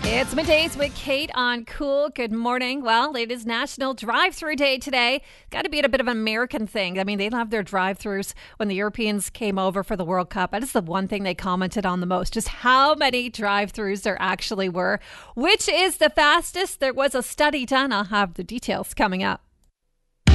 It's Middays with Kate on Cool. Good morning. Well, it is National Drive-Thru Day today. Got to be a bit of an American thing. I mean, they love their drive-thrus. When the Europeans came over for the World Cup, that is the one thing they commented on the most, just how many drive-thrus there actually were. Which is the fastest? There was a study done. I'll have the details coming up.